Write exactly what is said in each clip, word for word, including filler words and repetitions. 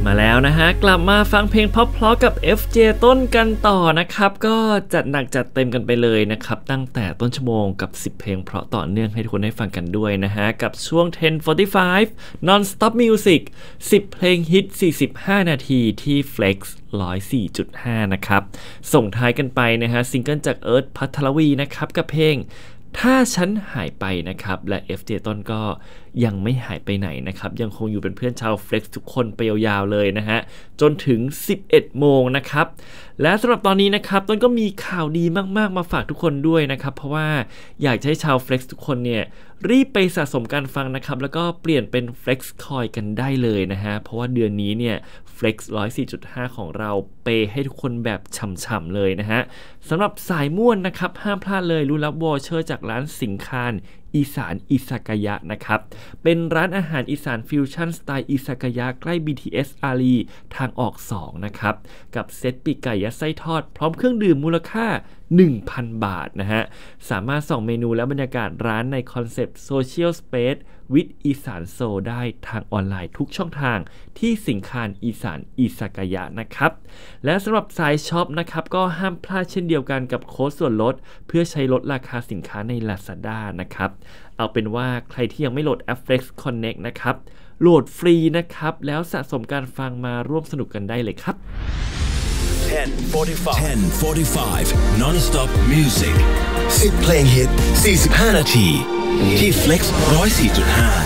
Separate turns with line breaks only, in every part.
มาแล้วนะฮะกลับมาฟังเพลงเพราะๆกับ เอฟ เจ ต้นกันต่อนะครับก็จัดหนักจัดเต็มกันไปเลยนะครับตั้งแต่ต้นชั่วโมงกับสิบเพลงเพราะต่อเนื่องให้ทุกคนได้ฟังกันด้วยนะฮะกับช่วงสิบ สี่สิบห้า Non-Stop Music สิบเพลงฮิตสี่สิบห้านาทีที่ Flex หนึ่งร้อยสี่จุดห้า นะครับส่งท้ายกันไปนะฮะซิงเกิลจากเอิร์ธ ภัทรวีนะครับกับเพลงถ้าฉันหายไปนะครับและ เอฟ เจ ต้นก็ยังไม่หายไปไหนนะครับยังคงอยู่เป็นเพื่อนชาว Flex ทุกคนไปยาวๆเลยนะฮะจนถึงสิบเอ็ดโมงนะครับและสำหรับตอนนี้นะครับต้นก็มีข่าวดีมากๆมาฝากทุกคนด้วยนะครับเพราะว่าอยากให้ชาว Flex ทุกคนเนี่ยรีบไปสะสมการฟังนะครับแล้วก็เปลี่ยนเป็น Flex Coin กันได้เลยนะฮะเพราะว่าเดือนนี้เนี่ย Flex หนึ่งร้อยสี่จุดห้า ของเราเปย์ให้ทุกคนแบบฉ่ำๆเลยนะฮะสำหรับสายม่วนนะครับห้ามพลาดเลยรู้รับวอเชอร์จากร้านสิงคานอีสานอิซากายะนะครับเป็นร้านอาหารอีสานฟิวชั่นสไตล์อิซากายะใกล้ บี ที เอส อารีทางออกสองนะครับกับเซตปีกไก่ยัดไส้ทอดพร้อมเครื่องดื่มมูลค่า หนึ่งพัน บาทนะฮะสามารถส่องเมนูและบรรยากาศร้านในคอนเซปต์ Social Space with อีสานโซได้ทางออนไลน์ทุกช่องทางที่สิงคานอีสานอิซากายะนะครับและสำหรับสายช็อปนะครับก็ห้ามพลาดเช่นเดียวกันกับโค้ดส่วนลดเพื่อใช้ลดราคาสินค้าใน Lazada นะครับเอาเป็นว่าใครที่ยังไม่โหลดแอป Flex Connect นะครับโหลดฟรีนะครับแล้วสะสมการฟังมาร่วมสนุกกันได้เลยครับ
ten forty-five Non-Stop Music สิบเพลงฮิตสี่สิบห้านาทีที่ Flex หนึ่งร้อยสี่จุดห้า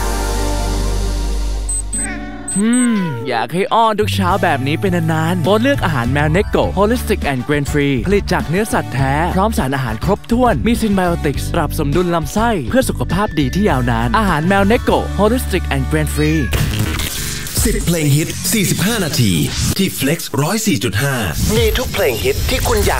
อืมอยากให้อ้อนทุกเช้าแบบนี้เป็นนานๆโปรดเลือกอาหารแมวเนโก Holistic and Grain Free ผลิตจากเนื้อสัตว์แท้พร้อมสารอาหารครบถ้วนมีซินไบโอติกส์ปรับสมดุลลำไส้เพื่อสุขภาพดีที่ยาวนานอาหารแมวเนโก Holistic and Grain Free
สิบเพลงฮิตสี่สิบห้านาทีที่ Flex หนึ่งร้อยสี่จุดห้ามีทุกเพลงฮิตที่คุณอยาก